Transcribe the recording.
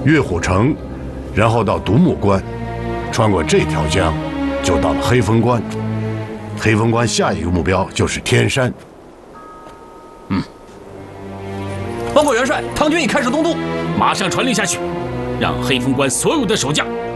越虎城，然后到独木关，穿过这条江，就到了黑风关。黑风关下一个目标就是天山。 报告元帅，唐军已开始东渡，马上传令下去，让黑风关所有的守将